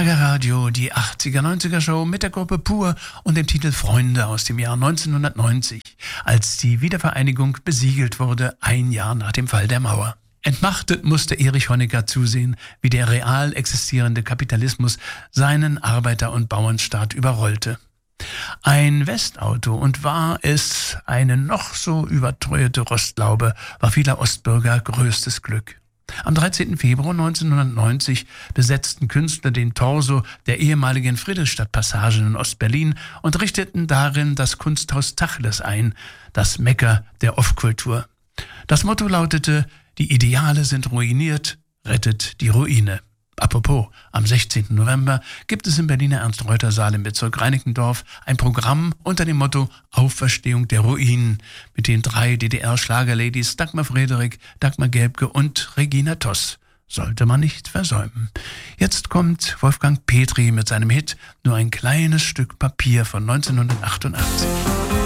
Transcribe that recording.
Schlagerradio, die 80er-90er-Show mit der Gruppe Pur und dem Titel Freunde aus dem Jahr 1990, als die Wiedervereinigung besiegelt wurde, ein Jahr nach dem Fall der Mauer. Entmachtet musste Erich Honecker zusehen, wie der real existierende Kapitalismus seinen Arbeiter- und Bauernstaat überrollte. Ein Westauto, und war es eine noch so überteuerte Rostlaube, war vieler Ostbürger größtes Glück. Am 13. Februar 1990 besetzten Künstler den Torso der ehemaligen Friedrichstadtpassage in Ostberlin und richteten darin das Kunsthaus Tachles ein, das Mekka der Off-Kultur. Das Motto lautete: Die Ideale sind ruiniert, rettet die Ruine. Apropos, am 16. November gibt es im Berliner Ernst-Reuter-Saal im Bezirk Reinickendorf ein Programm unter dem Motto Auferstehung der Ruinen mit den 3 DDR-Schlagerladies Dagmar Frederik, Dagmar Gelbke und Regina Toss. Sollte man nicht versäumen. Jetzt kommt Wolfgang Petri mit seinem Hit Nur ein kleines Stück Papier von 1988.